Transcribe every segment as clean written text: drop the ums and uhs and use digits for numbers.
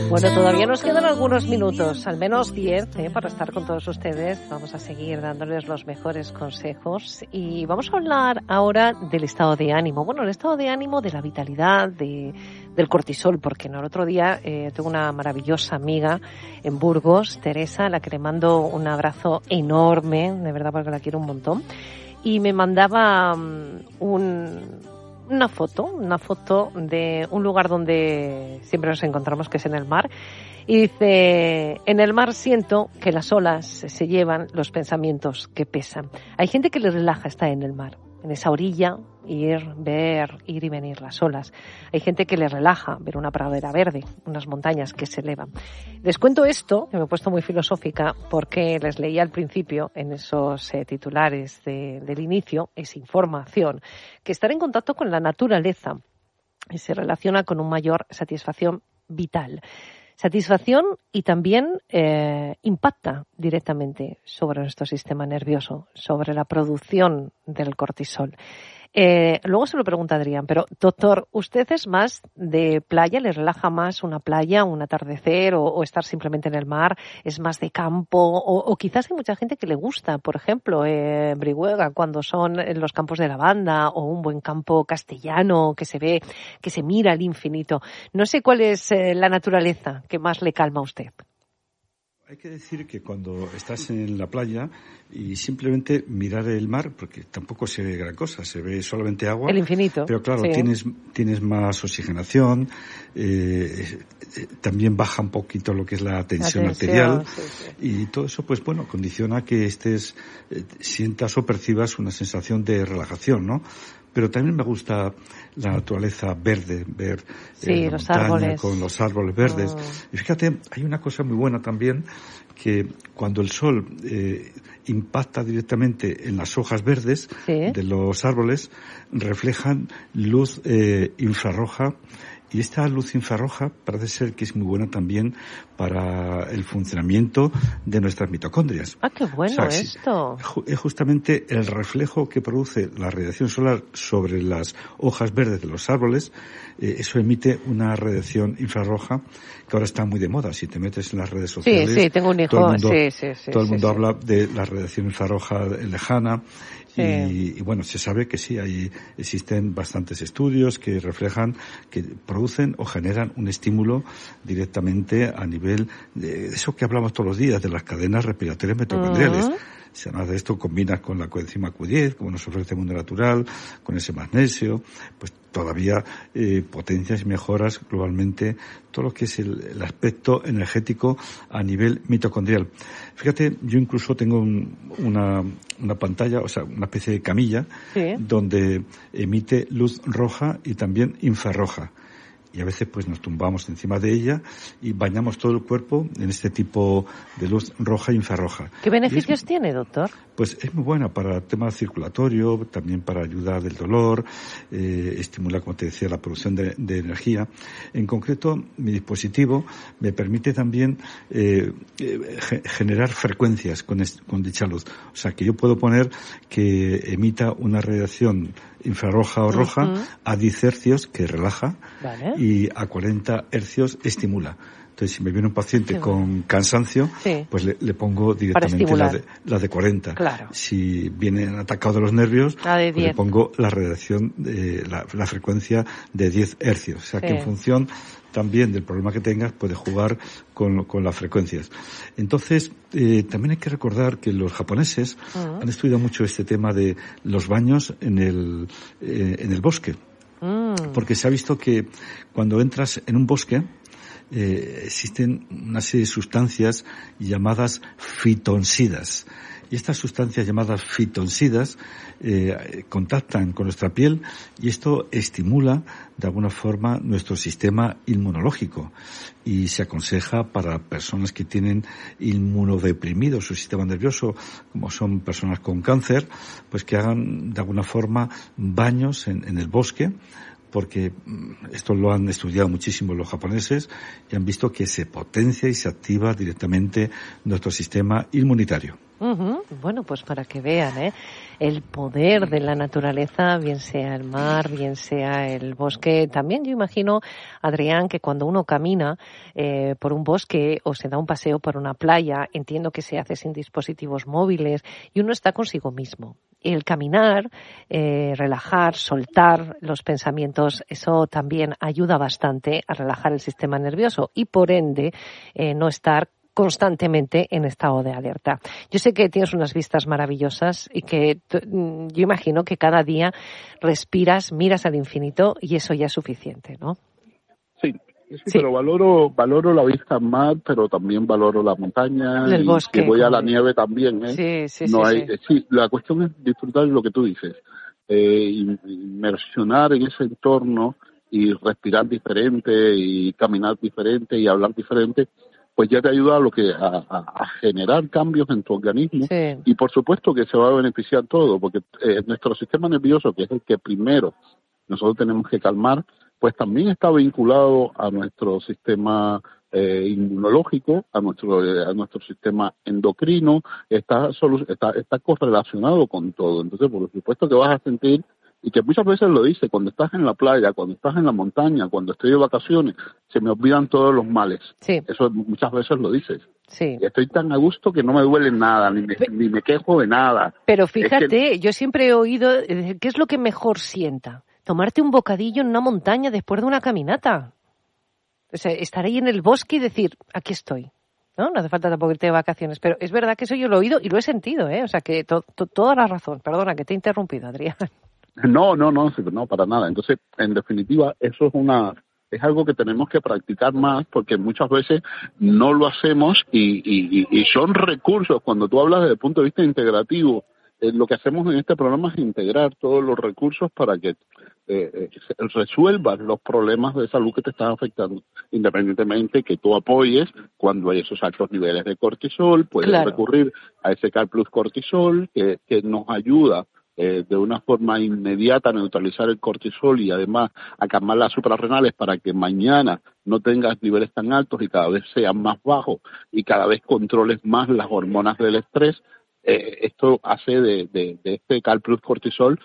Bueno, todavía nos quedan algunos minutos, al menos 10, para estar con todos ustedes. Vamos a seguir dándoles los mejores consejos y vamos a hablar ahora del estado de ánimo. Bueno, el estado de ánimo, de la vitalidad, del cortisol, porque no, el otro día tengo una maravillosa amiga en Burgos, Teresa, a la que le mando un abrazo enorme, de verdad, porque la quiero un montón, y me mandaba una foto de un lugar donde siempre nos encontramos, que es en el mar, y dice: en el mar siento que las olas se llevan los pensamientos que pesan. Hay gente que le relaja estar en el mar, en esa orilla, ir y venir las olas. Hay gente que le relaja ver una pradera verde, unas montañas que se elevan. Les cuento esto, que me he puesto muy filosófica, porque les leí al principio, en esos titulares del inicio, esa información, que estar en contacto con la naturaleza se relaciona con una mayor satisfacción vital. Satisfacción y también impacta directamente sobre nuestro sistema nervioso, sobre la producción del cortisol. Luego se lo pregunta Adrián, pero doctor, ¿usted es más de playa? ¿Le relaja más una playa, un atardecer o estar simplemente en el mar? ¿Es más de campo? O quizás hay mucha gente que le gusta, por ejemplo, Brihuega, cuando son los campos de lavanda, o un buen campo castellano que se ve, que se mira al infinito. No sé cuál es la naturaleza que más le calma a usted. Hay que decir que cuando estás en la playa y simplemente mirar el mar, porque tampoco se ve gran cosa, se ve solamente agua. El infinito. Pero claro, sí. tienes más oxigenación, también baja un poquito lo que es la tensión arterial. Sí. Y todo eso, pues bueno, condiciona que sientas o percibas una sensación de relajación, ¿no? Pero también me gusta la naturaleza verde, ver la los montaña árboles. con los árboles verdes. Y fíjate, hay una cosa muy buena también, que cuando el sol impacta directamente en las hojas verdes de los árboles, reflejan luz infrarroja. Y esta luz infrarroja parece ser que es muy buena también para el funcionamiento de nuestras mitocondrias. ¡Ah, qué bueno esto! Es justamente el reflejo que produce la radiación solar sobre las hojas verdes de los árboles. Eso emite una radiación infrarroja que ahora está muy de moda. Si te metes en las redes sociales, sí, tengo un hijo. Todo el mundo habla de la radiación infrarroja lejana. Sí. Y bueno, se sabe que sí, existen bastantes estudios que reflejan que producen o generan un estímulo directamente a nivel de eso que hablamos todos los días, de las cadenas respiratorias mitocondriales. Si además de esto combinas con la coenzima Q10, como nos ofrece el mundo natural, con ese magnesio, pues todavía potencias y mejoras globalmente todo lo que es el aspecto energético a nivel mitocondrial. Fíjate, yo incluso tengo una pantalla, o sea, una especie de camilla, donde emite luz roja y también infrarroja. Y a veces pues nos tumbamos encima de ella y bañamos todo el cuerpo en este tipo de luz roja e infrarroja. ¿Qué beneficios tiene, doctor? Pues es muy buena para el tema circulatorio, también para ayudar del dolor, estimula, como te decía, la producción de energía. En concreto, mi dispositivo me permite también generar frecuencias con dicha luz. O sea, que yo puedo poner que emita una radiación infrarroja o roja a 10 hercios, que relaja, y a 40 hercios estimula. Entonces, si me viene un paciente con cansancio, pues le pongo directamente la de 40. Claro. Si viene atacado de los nervios, pues le pongo la radiación, la frecuencia de 10 hercios. O sea, que en función también del problema que tengas, puedes jugar con las frecuencias. Entonces, también hay que recordar que los japoneses han estudiado mucho este tema de los baños en el bosque. Porque se ha visto que cuando entras en un bosque, existen una serie de sustancias llamadas fitonsidas. Y estas sustancias llamadas fitonsidas contactan con nuestra piel y esto estimula de alguna forma nuestro sistema inmunológico. Y se aconseja para personas que tienen inmunodeprimido su sistema nervioso, como son personas con cáncer, pues que hagan de alguna forma baños en el bosque, porque esto lo han estudiado muchísimo los japoneses y han visto que se potencia y se activa directamente nuestro sistema inmunitario. Bueno, pues para que vean, el poder de la naturaleza, bien sea el mar, bien sea el bosque. También yo imagino, Adrián, que cuando uno camina por un bosque o se da un paseo por una playa, entiendo que se hace sin dispositivos móviles y uno está consigo mismo. El caminar, relajar, soltar los pensamientos, eso también ayuda bastante a relajar el sistema nervioso y por ende no estar constantemente en estado de alerta. Yo sé que tienes unas vistas maravillosas y que yo imagino que cada día respiras, miras al infinito y eso ya es suficiente, ¿no? Sí, pero valoro la vista al mar, pero también valoro la montaña, el bosque, y voy a la nieve también, Sí. La cuestión es disfrutar de lo que tú dices, inmersionar en ese entorno y respirar diferente y caminar diferente y hablar diferente, pues ya te ayuda a generar cambios en tu organismo, y por supuesto que se va a beneficiar todo, porque nuestro sistema nervioso, que es el que primero nosotros tenemos que calmar, pues también está vinculado a nuestro sistema inmunológico, a nuestro sistema endocrino, está correlacionado con todo. Entonces, por supuesto que vas a sentir, y que muchas veces lo dice, cuando estás en la playa, cuando estás en la montaña, cuando estoy de vacaciones, se me olvidan todos los males. Sí. Eso muchas veces lo dices. Sí. Y estoy tan a gusto que no me duele nada, ni me quejo de nada. Pero fíjate, yo siempre he oído, ¿qué es lo que mejor sienta? Tomarte un bocadillo en una montaña después de una caminata. O sea, estar ahí en el bosque y decir, aquí estoy. No hace falta tampoco irte de vacaciones, pero es verdad que eso yo lo he oído y lo he sentido, O sea, que toda la razón. Perdona, que te he interrumpido, Adrián. No, para nada. Entonces, en definitiva, eso es algo que tenemos que practicar más, porque muchas veces no lo hacemos y son recursos. Cuando tú hablas desde el punto de vista integrativo, lo que hacemos en este programa es integrar todos los recursos para que resuelvas los problemas de salud que te están afectando, independientemente que tú apoyes cuando hay esos altos niveles de cortisol. Puedes recurrir a ese Cal Plus Cortisol que nos ayuda de una forma inmediata a neutralizar el cortisol y además a calmar las suprarrenales para que mañana no tengas niveles tan altos y cada vez sean más bajos y cada vez controles más las hormonas del estrés. Esto hace de este Cal Plus Cortisol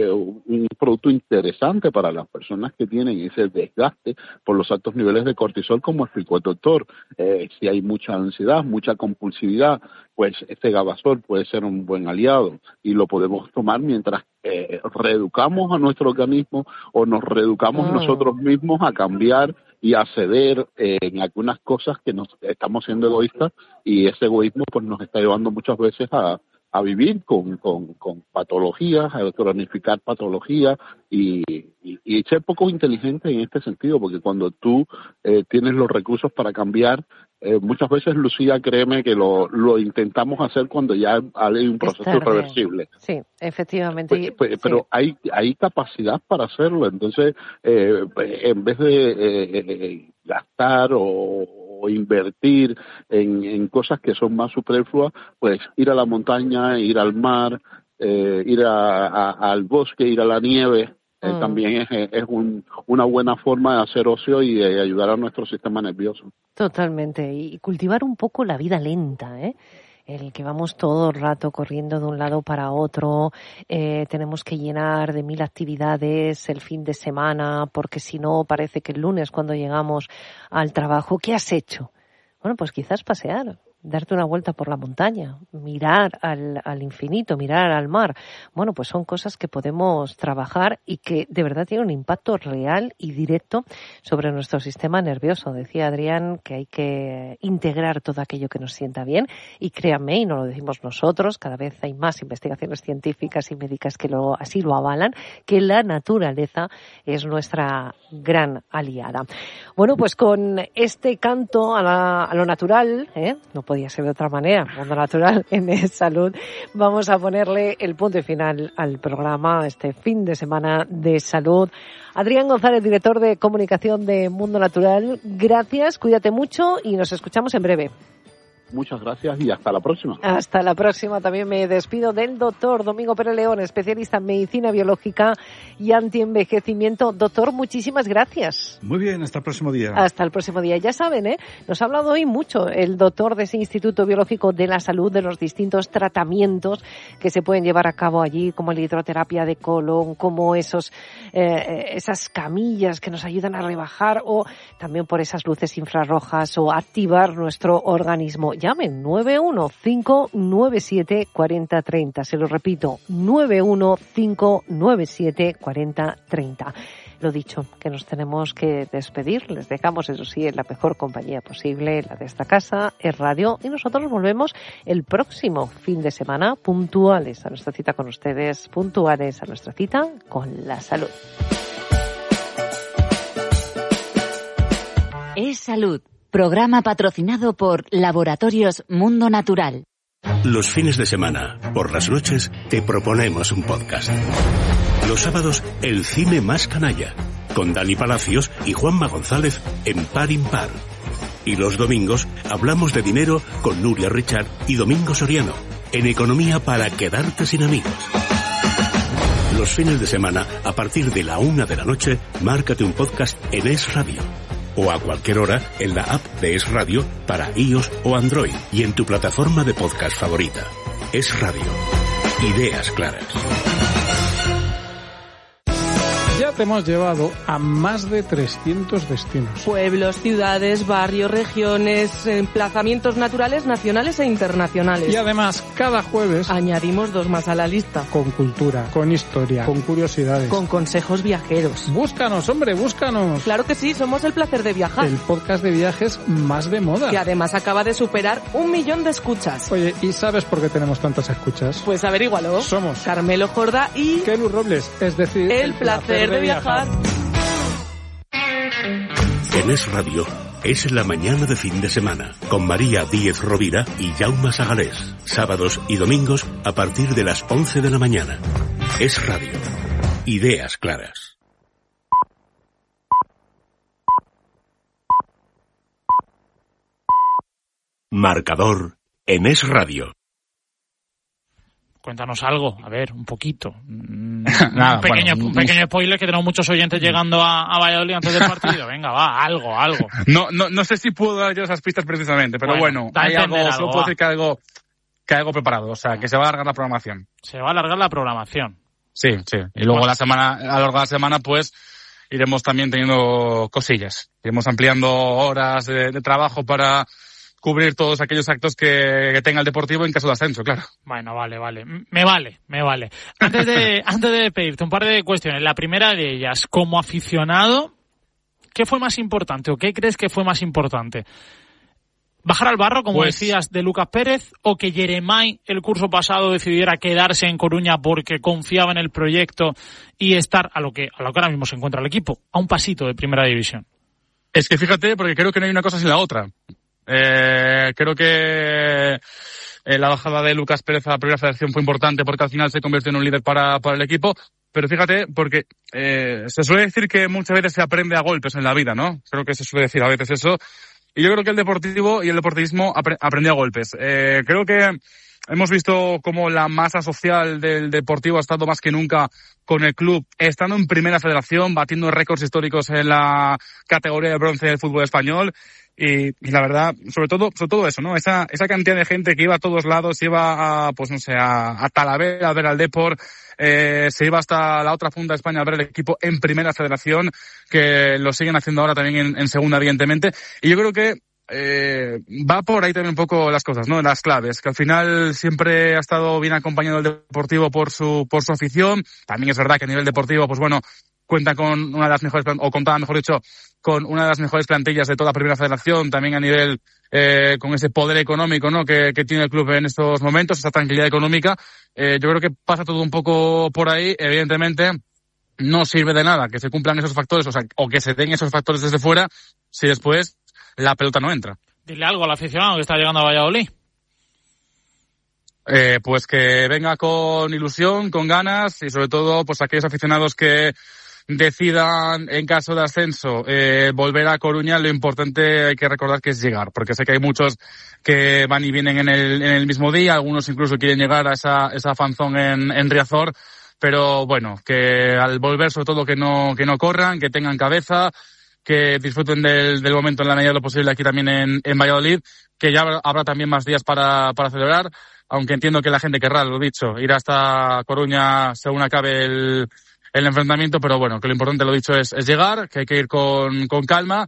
un producto interesante para las personas que tienen ese desgaste por los altos niveles de cortisol, como explicó el doctor. Si hay mucha ansiedad, mucha compulsividad, pues este Gabasol puede ser un buen aliado y lo podemos tomar mientras reeducamos a nuestro organismo o nos reeducamos nosotros mismos a cambiar y a ceder en algunas cosas que nos estamos siendo egoístas, y ese egoísmo pues nos está llevando muchas veces a vivir con patologías, a cronificar patologías y ser poco inteligente en este sentido, porque cuando tú tienes los recursos para cambiar, muchas veces, Lucía, créeme que lo intentamos hacer cuando ya hay un proceso irreversible. Sí, efectivamente. Pero hay capacidad para hacerlo, entonces en vez de gastar o invertir en cosas que son más superfluas, pues ir a la montaña, ir al mar, ir al bosque, ir a la nieve, también es una buena forma de hacer ocio y de ayudar a nuestro sistema nervioso. Totalmente, y cultivar un poco la vida lenta, el que vamos todo el rato corriendo de un lado para otro, tenemos que llenar de 1000 actividades el fin de semana, porque si no parece que el lunes cuando llegamos al trabajo, ¿qué has hecho? Bueno, pues quizás pasear, darte una vuelta por la montaña, mirar al infinito, mirar al mar. Bueno, pues son cosas que podemos trabajar y que de verdad tienen un impacto real y directo sobre nuestro sistema nervioso. Decía Adrián que hay que integrar todo aquello que nos sienta bien, y créanme, y no lo decimos nosotros, cada vez hay más investigaciones científicas y médicas que así lo avalan, que la naturaleza es nuestra gran aliada. Bueno, pues con este canto a lo natural, no podía ser de otra manera, Mundo Natural en Salud, vamos a ponerle el punto final al programa este fin de semana de salud. Adrián González, director de comunicación de Mundo Natural, gracias, cuídate mucho y nos escuchamos en breve. muchas gracias y hasta la próxima. Hasta la próxima. También me despido del doctor Domingo Pérez León, especialista en medicina biológica y antienvejecimiento. Doctor, muchísimas gracias. Muy bien, hasta el próximo día. Hasta el próximo día. Ya saben, nos ha hablado hoy mucho el doctor de ese Instituto Biológico de la Salud, de los distintos tratamientos que se pueden llevar a cabo allí, como la hidroterapia de colon, como esas camillas que nos ayudan a rebajar, o también por esas luces infrarrojas, o activar nuestro organismo. Llamen 915974030. Se lo repito, 915974030. Lo dicho, que nos tenemos que despedir. Les dejamos, eso sí, en la mejor compañía posible, la de esta casa, Es Radio, y nosotros volvemos el próximo fin de semana, puntuales a nuestra cita con ustedes, puntuales a nuestra cita con la salud. Es Salud, programa patrocinado por Laboratorios Mundo Natural. Los fines de semana, por las noches, te proponemos un podcast. Los sábados, el cine más canalla, con Dani Palacios y Juanma González en Par Impar. Y los domingos, hablamos de dinero con Nuria Richard y Domingo Soriano, en Economía para quedarte sin amigos. Los fines de semana, a partir de la 1 de la noche, márcate un podcast en Es Radio. O a cualquier hora en la app de Es Radio para iOS o Android y en tu plataforma de podcast favorita. Es Radio. Ideas claras. Ya te hemos llevado a más de 300 destinos. Pueblos, ciudades, barrios, regiones, emplazamientos naturales, nacionales e internacionales. Y además, cada jueves añadimos 2 más a la lista. Con cultura, con historia, con curiosidades. Con consejos viajeros. Búscanos, hombre, búscanos. Claro que sí, somos El Placer de Viajar. El podcast de viajes más de moda. Que además acaba de superar 1 millón de escuchas. Oye, ¿y sabes por qué tenemos tantas escuchas? Pues averígualo. Somos Carmelo Jorda y Kelu Robles, es decir, El Placer de Viajar. En Es Radio, es la mañana de fin de semana, con María Díez Rovira y Jaume Sagalés. Sábados y domingos a partir de las 11 de la mañana. Es Radio. Ideas claras. Marcador en Es Radio. Cuéntanos algo, a ver, un poquito. Nada, un pequeño spoiler, que tenemos muchos oyentes llegando a Valladolid antes del partido. Venga, va, algo. No sé si puedo dar yo esas pistas precisamente, pero bueno hay algo, solo puedo decir que hay algo preparado, o sea, que se va a alargar la programación. Se va a alargar la programación. Sí. Y luego a lo largo de la semana, pues, iremos también teniendo cosillas. Iremos ampliando horas de trabajo para cubrir todos aquellos actos que tenga el Deportivo en caso de ascenso, claro. Bueno, vale. Me vale. Antes de pedirte un par de cuestiones. La primera de ellas, como aficionado, ¿qué fue más importante o qué crees que fue más importante? ¿Bajar al barro, como decías, de Lucas Pérez, o que Jeremai el curso pasado decidiera quedarse en Coruña porque confiaba en el proyecto y estar a lo que ahora mismo se encuentra el equipo, a un pasito de Primera División? Es que fíjate, porque creo que no hay una cosa sin la otra. Creo que la bajada de Lucas Pérez a la Primera Federación fue importante porque al final se convirtió en un líder para el equipo, pero fíjate, porque se suele decir que muchas veces se aprende a golpes en la vida, ¿no? Creo que se suele decir a veces eso, y yo creo que el Deportivo y el deportivismo aprendió a golpes. Creo que hemos visto cómo la masa social del Deportivo ha estado más que nunca con el club, estando en Primera Federación, batiendo récords históricos en la categoría de bronce del fútbol español. Y la verdad, sobre todo eso, ¿no? Esa cantidad de gente que iba a todos lados, iba a Talavera a ver al Depor, se iba hasta la otra punta de España a ver el equipo en Primera Federación, que lo siguen haciendo ahora también en Segunda, evidentemente. Y yo creo que va por ahí también un poco las cosas, ¿no? Las claves, que al final siempre ha estado bien acompañado el Deportivo por su afición. También es verdad que a nivel deportivo, pues bueno, cuenta con una de las mejores, o contaba, mejor dicho, con una de las mejores plantillas de toda Primera Federación, también a nivel, con ese poder económico, ¿no? Que tiene el club en estos momentos, esa tranquilidad económica. Yo creo que pasa todo un poco por ahí. Evidentemente, no sirve de nada que se cumplan esos factores, o que se den esos factores desde fuera, si después la pelota no entra. Dile algo al aficionado que está llegando a Valladolid. Pues que venga con ilusión, con ganas, y sobre todo, pues aquellos aficionados que decidan, en caso de ascenso, volver a Coruña, lo importante hay que recordar que es llegar, porque sé que hay muchos que van y vienen en el mismo día, algunos incluso quieren llegar a esa fanzón en Riazor, pero bueno, que al volver sobre todo que no corran, que tengan cabeza, que disfruten del momento en la medida de lo posible aquí también en Valladolid, que ya habrá también más días para celebrar, aunque entiendo que la gente querrá, lo dicho, ir hasta Coruña según acabe el enfrentamiento, pero bueno, que lo importante, lo dicho, es llegar, que hay que ir con calma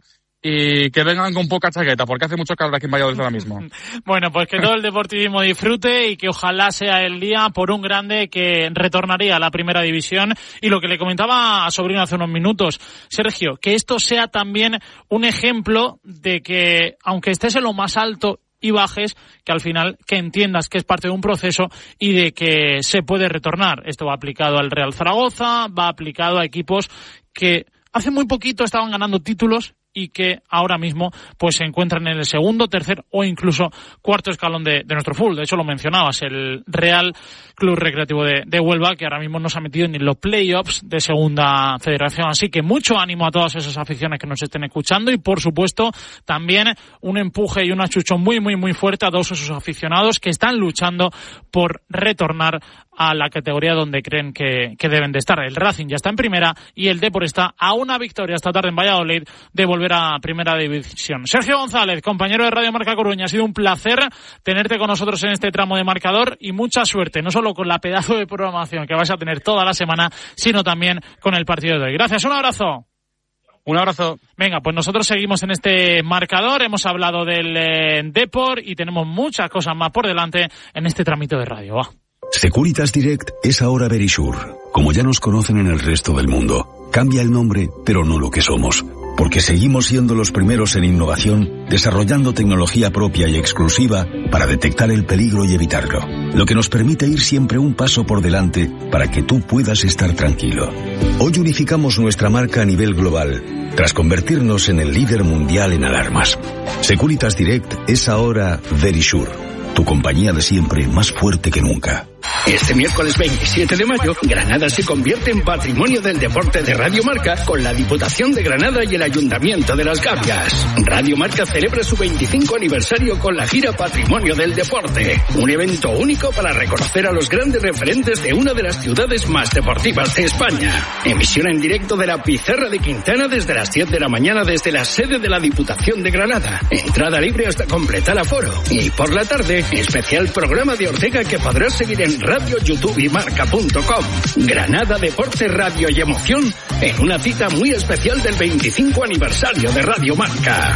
y que vengan con poca chaqueta, porque hace mucho calor aquí en Valladolid ahora mismo. Bueno, pues que todo el deportivismo disfrute y que ojalá sea el día por un grande que retornaría a la primera división. Y lo que le comentaba a Sobrino hace unos minutos, Sergio, que esto sea también un ejemplo de que, aunque estés en lo más alto y bajes, que al final que entiendas que es parte de un proceso y de que se puede retornar. Esto va aplicado al Real Zaragoza, va aplicado a equipos que hace muy poquito estaban ganando títulos y que ahora mismo pues se encuentran en el segundo, tercer o incluso cuarto escalón de nuestro fútbol. De hecho, lo mencionabas, el Real Club Recreativo de Huelva, que ahora mismo no se ha metido ni en los playoffs de segunda federación. Así que mucho ánimo a todas esas aficiones que nos estén escuchando y, por supuesto, también un empuje y un achuchón muy, muy, muy fuerte a todos esos aficionados que están luchando por retornar a la categoría donde creen que deben de estar. El Racing ya está en primera y el Depor está a una victoria esta tarde en Valladolid de volver a primera división. Sergio González, compañero de Radio Marca Coruña, ha sido un placer tenerte con nosotros en este tramo de marcador y mucha suerte, no solo con la pedazo de programación que vais a tener toda la semana, sino también con el partido de hoy. Gracias, un abrazo. Un abrazo. Venga, pues nosotros seguimos en este marcador, hemos hablado del Depor y tenemos muchas cosas más por delante en este tramito de radio. Va. Securitas Direct es ahora Verisure. Como ya nos conocen en el resto del mundo, cambia el nombre, pero no lo que somos. Porque seguimos siendo los primeros en innovación, desarrollando tecnología propia y exclusiva para detectar el peligro y evitarlo. Lo que nos permite ir siempre un paso por delante para que tú puedas estar tranquilo. Hoy unificamos nuestra marca a nivel global, tras convertirnos en el líder mundial en alarmas. Securitas Direct es ahora Verisure, tu compañía de siempre más fuerte que nunca. Este miércoles 27 de mayo, Granada se convierte en Patrimonio del Deporte de Radio Marca con la Diputación de Granada y el Ayuntamiento de Las Gavias. Radio Marca celebra su 25 aniversario con la gira Patrimonio del Deporte, un evento único para reconocer a los grandes referentes de una de las ciudades más deportivas de España. Emisión en directo de la Pizarra de Quintana desde las 10 de la mañana desde la sede de la Diputación de Granada. Entrada libre hasta completar aforo. Y por la tarde, especial programa de Ortega que podrás seguir en Radio, YouTube y Marca.com. Granada, deporte, radio y emoción en una cita muy especial del 25 aniversario de Radio Marca.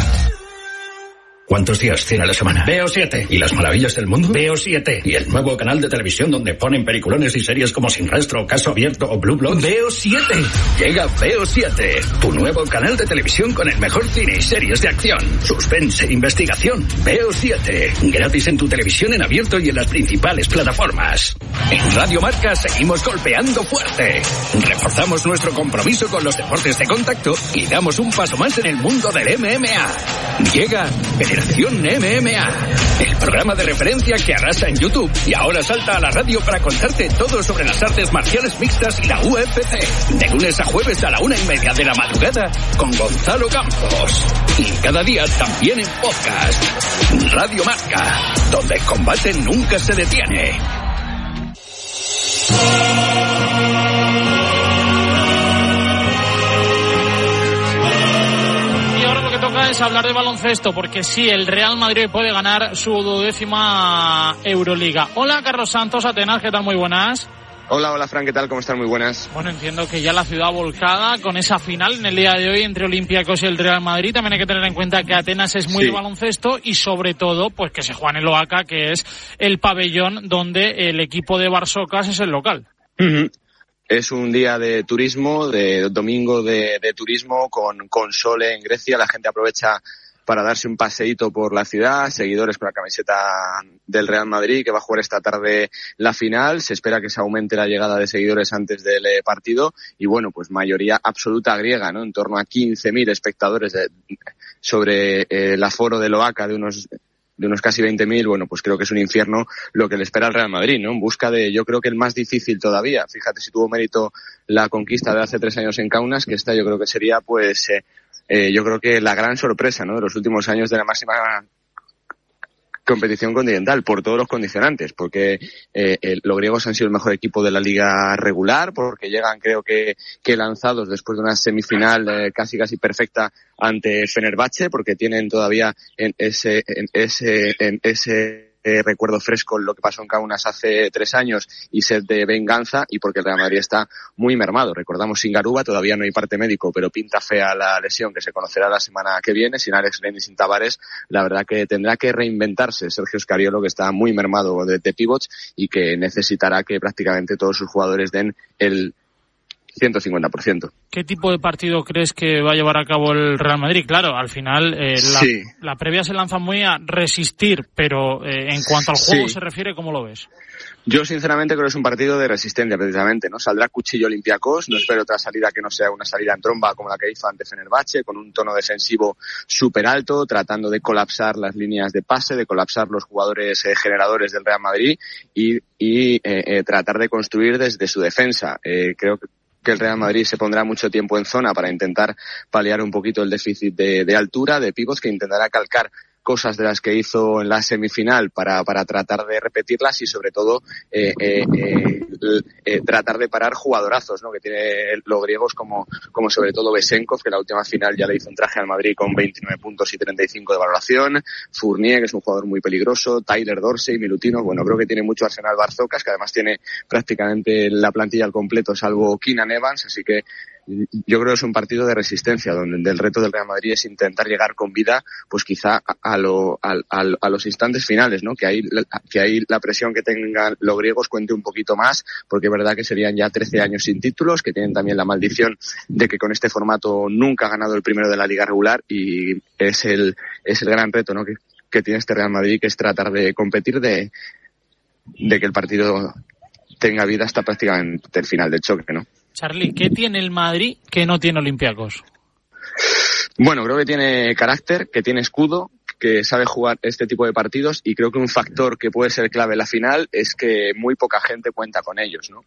¿Cuántos días tiene la semana? Veo 7. ¿Y las maravillas del mundo? Veo 7. ¿Y el nuevo canal de televisión donde ponen peliculones y series como Sin Rastro, Caso Abierto o Blue Bloods? Veo 7. Llega Veo 7, tu nuevo canal de televisión con el mejor cine y series de acción, suspense, investigación. Veo 7. Gratis en tu televisión en abierto y en las principales plataformas. En Radio Marca seguimos golpeando fuerte. Reforzamos nuestro compromiso con los deportes de contacto y damos un paso más en el mundo del MMA. Llega Generación MMA, el programa de referencia que arrasa en YouTube y ahora salta a la radio para contarte todo sobre las artes marciales mixtas y la UFC. De lunes a jueves a la 1:30 de la madrugada con Gonzalo Campos. Y cada día también en podcast. Radio Marca, donde el combate nunca se detiene. Es hablar de baloncesto, porque sí, el Real Madrid puede ganar su 12ª Euroliga. Hola, Carlos Santos, Atenas, ¿qué tal? Muy buenas. Hola, Fran, ¿qué tal? ¿Cómo están? Muy buenas. Bueno, entiendo que ya la ciudad volcada con esa final en el día de hoy entre Olympiacos y el Real Madrid. También hay que tener en cuenta que Atenas es muy de baloncesto y sobre todo, pues que se juega en el OACA, que es el pabellón donde el equipo de Barsocas es el local. Uh-huh. Es un día de turismo, de domingo de turismo con sol en Grecia. La gente aprovecha para darse un paseíto por la ciudad, seguidores con la camiseta del Real Madrid que va a jugar esta tarde la final. Se espera que se aumente la llegada de seguidores antes del partido y bueno, pues mayoría absoluta griega, ¿no? En torno a 15.000 espectadores sobre el aforo del OACA de unos de unos casi 20.000, bueno, pues creo que es un infierno lo que le espera al Real Madrid, ¿no? En busca de, yo creo que el más difícil todavía. Fíjate si tuvo mérito la conquista de hace 3 años en Kaunas, que esta yo creo que sería, pues, yo creo que la gran sorpresa, ¿no? De los últimos años de la máxima competición continental, por todos los condicionantes, porque los griegos han sido el mejor equipo de la liga regular, porque llegan creo que lanzados después de una semifinal casi perfecta ante Fenerbahce, porque tienen todavía en ese recuerdo fresco lo que pasó en Kaunas hace 3 años y sed de venganza, y porque el Real Madrid está muy mermado. Recordamos sin Garuba, todavía no hay parte médico, pero pinta fea la lesión que se conocerá la semana que viene. Sin Alex Len y sin Tavares, la verdad que tendrá que reinventarse Sergio Scariolo, que está muy mermado de pivots y que necesitará que prácticamente todos sus jugadores den el 150%. ¿Qué tipo de partido crees que va a llevar a cabo el Real Madrid? Claro, al final la previa se lanza muy a resistir, pero en cuanto al juego se refiere, ¿cómo lo ves? Yo sinceramente creo que es un partido de resistencia precisamente, ¿no? Saldrá cuchillo Olympiacos, no espero otra salida que no sea una salida en tromba como la que hizo ante Fenerbahce, con un tono defensivo súper alto, tratando de colapsar las líneas de pase, de colapsar los jugadores generadores del Real Madrid y tratar de construir desde su defensa. Creo que el Real Madrid se pondrá mucho tiempo en zona para intentar paliar un poquito el déficit de altura, de pivots, que intentará calcar cosas de las que hizo en la semifinal para tratar de repetirlas y sobre todo tratar de parar jugadorazos, ¿no? Que tiene los griegos como sobre todo Besenkov, que en la última final ya le hizo un traje al Madrid con 29 puntos y 35 de valoración, Fournier, que es un jugador muy peligroso, Tyler Dorsey, Milutino. Bueno, creo que tiene mucho arsenal Barzocas, que además tiene prácticamente la plantilla al completo salvo Keenan Evans, así que yo creo que es un partido de resistencia donde el reto del Real Madrid es intentar llegar con vida, pues quizá a los instantes finales, ¿no? Que ahí la presión que tengan los griegos cuente un poquito más, porque es verdad que serían ya 13 años sin títulos, que tienen también la maldición de que con este formato nunca ha ganado el primero de la liga regular, y es el gran reto, ¿no? que tiene este Real Madrid, que es tratar de competir, de que el partido tenga vida hasta prácticamente el final del choque, ¿no? Charly, ¿qué tiene el Madrid que no tiene Olympiacos? Bueno, creo que tiene carácter, que tiene escudo, que sabe jugar este tipo de partidos, y creo que un factor que puede ser clave en la final es que muy poca gente cuenta con ellos, ¿no?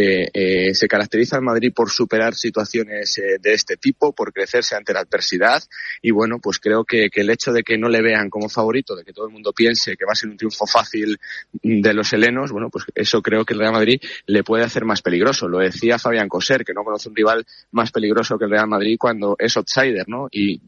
Se caracteriza el Madrid por superar situaciones de este tipo, por crecerse ante la adversidad, y bueno, pues creo que el hecho de que no le vean como favorito, de que todo el mundo piense que va a ser un triunfo fácil de los helenos, bueno, pues eso creo que el Real Madrid le puede hacer más peligroso. Lo decía Fabián Coser, que no conoce un rival más peligroso que el Real Madrid cuando es outsider, ¿no? Y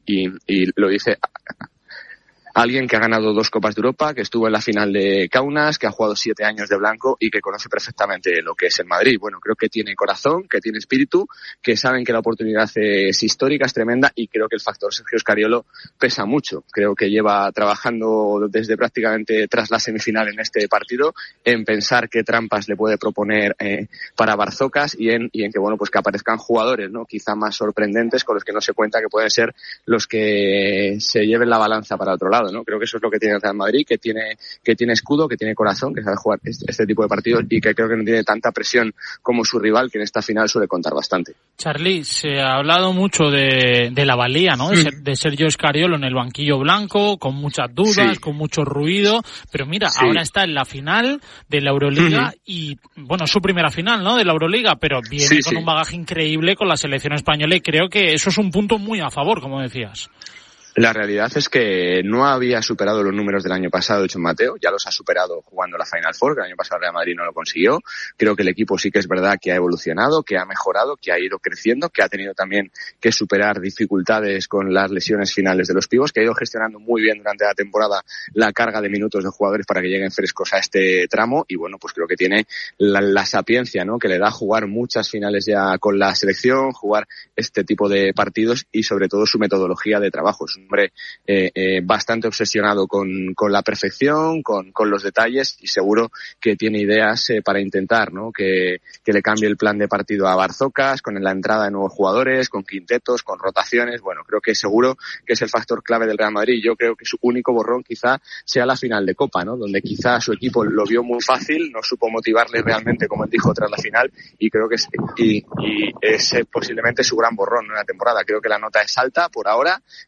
lo dice alguien que ha ganado 2 Copas de Europa, que estuvo en la final de Kaunas, que ha jugado 7 años de blanco y que conoce perfectamente lo que es el Madrid. Bueno, creo que tiene corazón, que tiene espíritu, que saben que la oportunidad es histórica, es tremenda, y creo que el factor Sergio Scariolo pesa mucho. Creo que lleva trabajando desde prácticamente tras la semifinal en este partido en pensar qué trampas le puede proponer para Barzocas y en que, bueno, pues que aparezcan jugadores, ¿no? Quizá más sorprendentes, con los que no se cuenta, que pueden ser los que se lleven la balanza para otro lado, ¿no? Creo que eso es lo que tiene el Real Madrid, que tiene escudo, que tiene corazón, que sabe jugar este tipo de partidos, y que creo que no tiene tanta presión como su rival, que en esta final suele contar bastante. Charly, se ha hablado mucho de la valía, ¿no? De Sergio Scariolo en el banquillo blanco, con muchas dudas, con mucho ruido, pero mira, ahora está en la final de la Euroliga y, bueno, su primera final, ¿no? De la Euroliga, pero viene con un bagaje increíble con la selección española, y creo que eso es un punto muy a favor, como decías. La realidad es que no había superado los números del año pasado hecho Mateo, ya los ha superado jugando la Final Four, que el año pasado el Real Madrid no lo consiguió. Creo que el equipo sí que es verdad que ha evolucionado, que ha mejorado, que ha ido creciendo, que ha tenido también que superar dificultades con las lesiones finales de los pibos, que ha ido gestionando muy bien durante la temporada la carga de minutos de jugadores para que lleguen frescos a este tramo, y bueno, pues creo que tiene la sapiencia, ¿no? Que le da jugar muchas finales ya con la selección, jugar este tipo de partidos y sobre todo su metodología de trabajo. Es un hombre bastante obsesionado con la perfección, con los detalles, y seguro que tiene ideas para intentar, ¿no? Que le cambie el plan de partido a Barzocas, con la entrada de nuevos jugadores, con quintetos, con rotaciones. Bueno, creo que seguro que es el factor clave del Real Madrid. Yo creo que su único borrón quizá sea la final de Copa, ¿no? Donde quizá su equipo lo vio muy fácil, no supo motivarle realmente, como él dijo, tras la final, y creo que es posiblemente su gran borrón en la temporada. Creo que la nota es alta por ahora, que está donde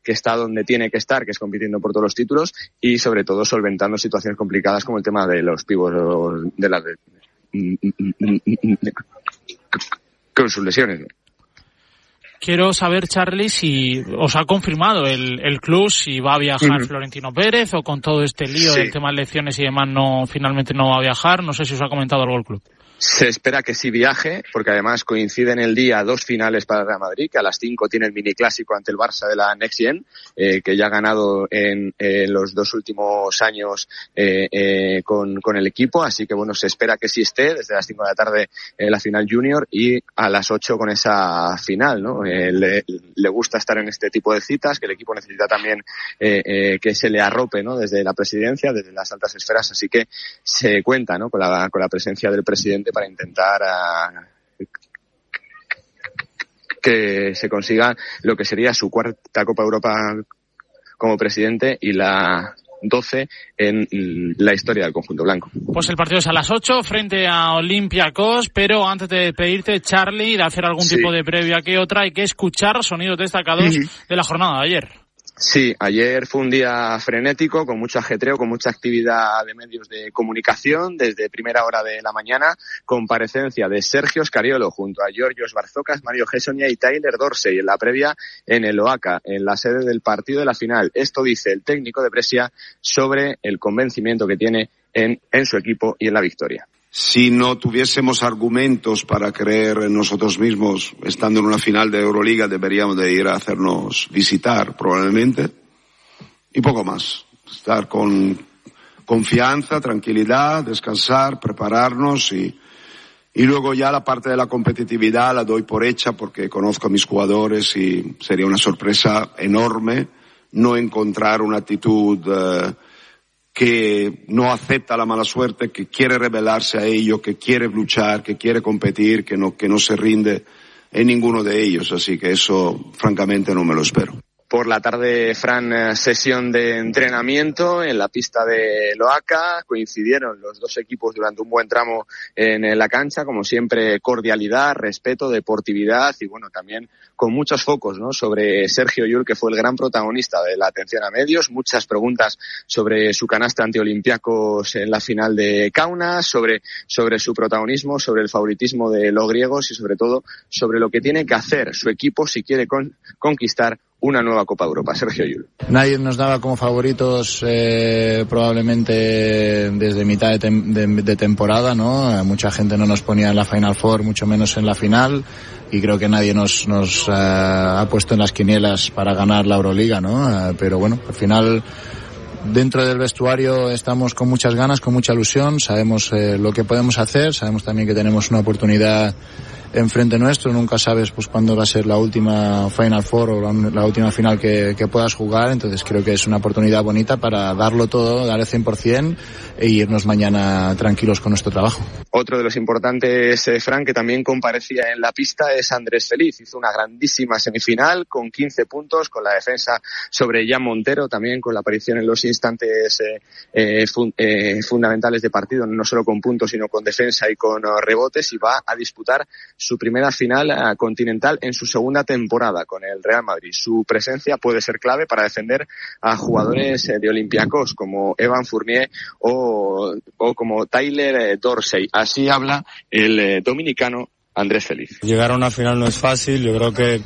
donde tiene que estar, que es compitiendo por todos los títulos, y sobre todo solventando situaciones complicadas como el tema de los pibos de las con sus lesiones, ¿no? Quiero saber, Charly, si os ha confirmado el club, si va a viajar Florentino Pérez, o con todo este lío del tema de elecciones y demás finalmente no va a viajar. No sé si os ha comentado algo el club. Se espera que sí viaje, porque además coincide en el día 2 finales para el Real Madrid, que a las 5 tiene el mini clásico ante el Barça de la Next Gen, que ya ha ganado en los 2 últimos años con el equipo, así que bueno, se espera que sí esté desde las 5 de la tarde en la final junior y a las 8 con esa final, ¿no? Le gusta estar en este tipo de citas, que el equipo necesita también que se le arrope, ¿no? Desde la presidencia, desde las altas esferas, así que se cuenta, ¿no? con la presencia del presidente para intentar que se consiga lo que sería su 4ª Copa Europa como presidente y la 12 en la historia del conjunto blanco. Pues el partido es a las 8 frente a Olympiacos, pero antes de despedirte, Charly, de hacer algún tipo de previa que otra, hay que escuchar sonidos destacados de la jornada de ayer. Sí, ayer fue un día frenético, con mucho ajetreo, con mucha actividad de medios de comunicación. Desde primera hora de la mañana, comparecencia de Sergio Scariolo junto a Giorgios Barzocas, Mario Hessonia y Tyler Dorsey en la previa en el Oaca, en la sede del partido de la final. Esto dice el técnico de Brescia sobre el convencimiento que tiene en su equipo y en la victoria. Si no tuviésemos argumentos para creer en nosotros mismos, estando en una final de Euroliga, deberíamos de ir a hacernos visitar, probablemente. Y poco más. Estar con confianza, tranquilidad, descansar, prepararnos y luego ya la parte de la competitividad la doy por hecha porque conozco a mis jugadores y sería una sorpresa enorme no encontrar una actitud que no acepta la mala suerte, que quiere rebelarse a ello, que quiere luchar, que quiere competir, que no se rinde en ninguno de ellos. Así que eso, francamente, no me lo espero. Por la tarde, Fran, sesión de entrenamiento en la pista de Loaca. Coincidieron los dos equipos durante un buen tramo en la cancha. Como siempre, cordialidad, respeto, deportividad y, bueno, también con muchos focos, ¿no? Sobre Sergio Llull, que fue el gran protagonista de la atención a medios. Muchas preguntas sobre su canasta ante Olympiacos en la final de Kaunas, sobre su protagonismo, sobre el favoritismo de los griegos y, sobre todo, sobre lo que tiene que hacer su equipo si quiere conquistar una nueva Copa Europa. Sergio Llull. Nadie nos daba como favoritos probablemente desde mitad de temporada, ¿no? Mucha gente no nos ponía en la Final Four, mucho menos en la final, y creo que nadie nos ha puesto en las quinielas para ganar la Euroliga, ¿no? Pero bueno, al final dentro del vestuario estamos con muchas ganas, con mucha ilusión, sabemos lo que podemos hacer, sabemos también que tenemos una oportunidad enfrente nuestro, nunca sabes pues cuándo va a ser la última Final Four o la última final que puedas jugar, entonces creo que es una oportunidad bonita para darlo todo, dar el 100% e irnos mañana tranquilos con nuestro trabajo. Otro de los importantes, Fran, que también comparecía en la pista es Andrés Feliz. Hizo una grandísima semifinal con 15 puntos, con la defensa sobre Jan Montero, también con la aparición en los instantes fundamentales de partido, no solo con puntos sino con defensa y con rebotes, y va a disputar su primera final continental en su segunda temporada con el Real Madrid. Su presencia puede ser clave para defender a jugadores de Olympiacos como Evan Fournier o como Tyler Dorsey. Así habla el dominicano Andrés Feliz. Llegar a una final no es fácil, yo creo que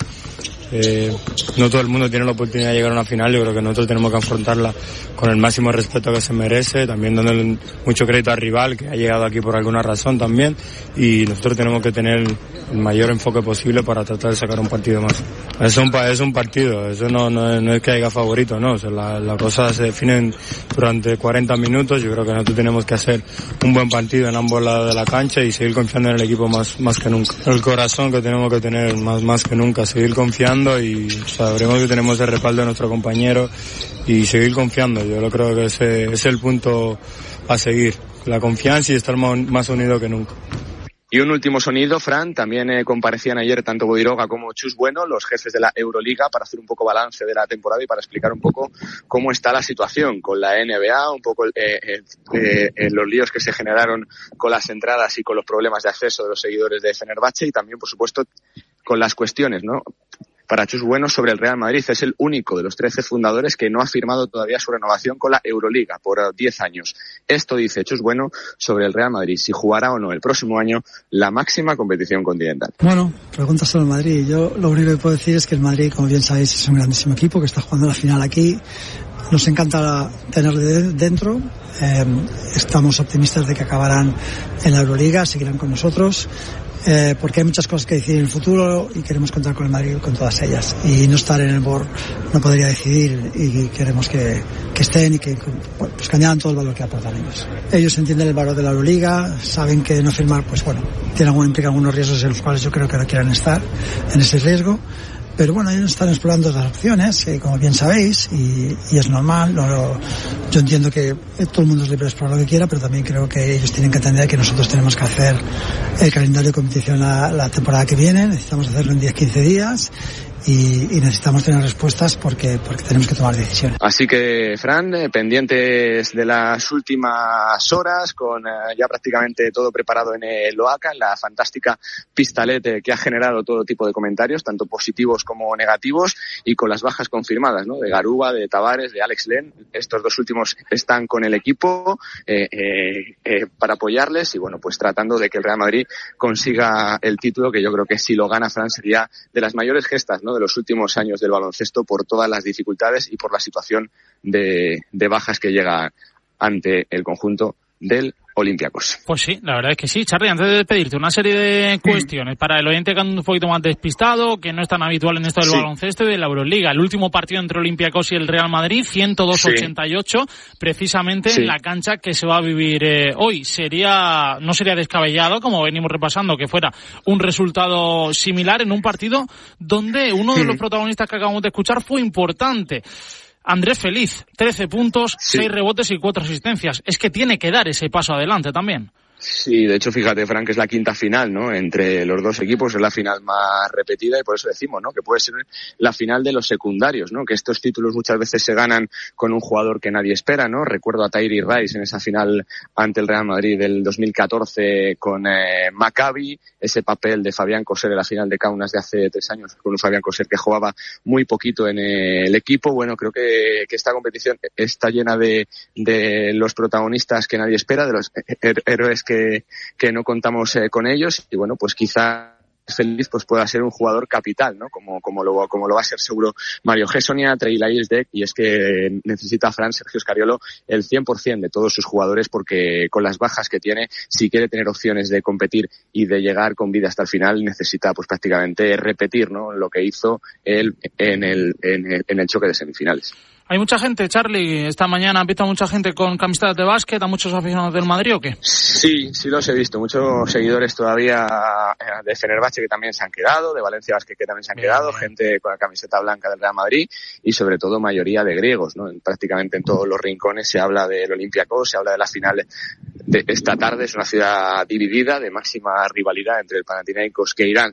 no todo el mundo tiene la oportunidad de llegar a una final, yo creo que nosotros tenemos que afrontarla con el máximo respeto que se merece, también dándole mucho crédito al rival que ha llegado aquí por alguna razón también, y nosotros tenemos que tener el mayor enfoque posible para tratar de sacar un partido más. Es un partido, eso no es que haya favorito, no, o sea, las cosas se definen durante 40 minutos, yo creo que nosotros tenemos que hacer un buen partido en ambos lados de la cancha y seguir confiando en el equipo más que nunca. El corazón que tenemos que tener más que nunca, seguir confiando y sabremos que tenemos el respaldo de nuestro compañero y seguir confiando. Yo creo que ese es el punto a seguir, la confianza y estar más unido que nunca. Y un último sonido, Fran, también comparecían ayer tanto Bodiroga como Chus Bueno, los jefes de la Euroliga, para hacer un poco balance de la temporada y para explicar un poco cómo está la situación con la NBA, un poco los líos que se generaron con las entradas y con los problemas de acceso de los seguidores de Fenerbahce y también, por supuesto, con las cuestiones, ¿no?, para Chus Bueno sobre el Real Madrid. Es el único de los 13 fundadores que no ha firmado todavía su renovación con la Euroliga por 10 años. Esto dice Chus Bueno sobre el Real Madrid, si jugará o no el próximo año la máxima competición continental. Bueno, preguntas sobre el Madrid. Yo lo único que puedo decir es que el Madrid, como bien sabéis, es un grandísimo equipo que está jugando la final aquí. Nos encanta tenerle dentro. Estamos optimistas de que acabarán en la Euroliga, seguirán con nosotros. Porque hay muchas cosas que decidir en el futuro y queremos contar con el Madrid con todas ellas. Y no estar en el board no podría decidir, y queremos que estén y que añadan todo el valor que aportan ellos. Ellos entienden el valor de la Euroliga, saben que no firmar, implica algunos riesgos en los cuales yo creo que no quieran estar en ese riesgo. Pero bueno, ellos están explorando las opciones, como bien sabéis, y es normal. Yo entiendo que todo el mundo es libre de explorar lo que quiera, pero también creo que ellos tienen que entender que nosotros tenemos que hacer el calendario de competición la temporada que viene. Necesitamos hacerlo en 10-15 días. Y necesitamos tener respuestas porque tenemos que tomar decisiones. Así que, Fran, pendientes de las últimas horas, con ya prácticamente todo preparado en el Oaca, en la fantástica Pistalet que ha generado todo tipo de comentarios, tanto positivos como negativos, y con las bajas confirmadas, ¿no? De Garuba, de Tavares, de Alex Len. Estos dos últimos están con el equipo para apoyarles y, bueno, pues tratando de que el Real Madrid consiga el título, que yo creo que si lo gana, Fran, sería de las mayores gestas, ¿no?, de los últimos años del baloncesto, por todas las dificultades y por la situación de bajas que llega ante el conjunto del Olympiacos. Pues sí, la verdad es que sí. Charly, antes de despedirte, una serie de cuestiones para el oyente que anda un poquito más despistado, que no es tan habitual en esto del baloncesto y de la Euroliga. El último partido entre Olympiacos y el Real Madrid, 102-88, precisamente en la cancha que se va a vivir hoy. No sería descabellado, como venimos repasando, que fuera un resultado similar en un partido donde uno de los protagonistas que acabamos de escuchar fue importante. Andrés Feliz, 13 puntos, 6 rebotes y 4 asistencias. Es que tiene que dar ese paso adelante también. Sí, de hecho, fíjate, Frank, que es la quinta final, ¿no?, entre los dos equipos, es la final más repetida, y por eso decimos, ¿no?, que puede ser la final de los secundarios, ¿no?, que estos títulos muchas veces se ganan con un jugador que nadie espera, ¿no? Recuerdo a Tyree Rice en esa final ante el Real Madrid del 2014 con Maccabi, ese papel de Fabián Coser en la final de Kaunas de hace 3 años, con un Fabián Coser que jugaba muy poquito en el equipo. Bueno, creo que esta competición está llena de los protagonistas que nadie espera, de los héroes que no contamos con ellos, y bueno, pues quizá Feliz pues pueda ser un jugador capital, ¿no? Como lo va a ser seguro Mario Gessonia, Trey Lyles-Deck, y es que necesita Fran Sergio Scariolo el 100% de todos sus jugadores, porque con las bajas que tiene, si quiere tener opciones de competir y de llegar con vida hasta el final, necesita pues prácticamente repetir, ¿no?, lo que hizo él en el choque de semifinales. ¿Hay mucha gente, Charly? Esta mañana han visto a mucha gente con camisetas de básquet, a muchos aficionados del Madrid, ¿o qué? Sí los he visto. Muchos seguidores todavía de Fenerbahce que también se han quedado, de Valencia Basket que también se han quedado, gente con la camiseta blanca del Real Madrid, y sobre todo mayoría de griegos, ¿no? Prácticamente en todos los rincones se habla del Olympiacos, se habla de la final de esta tarde. Es una ciudad dividida, de máxima rivalidad entre el Panathinaikos que Irán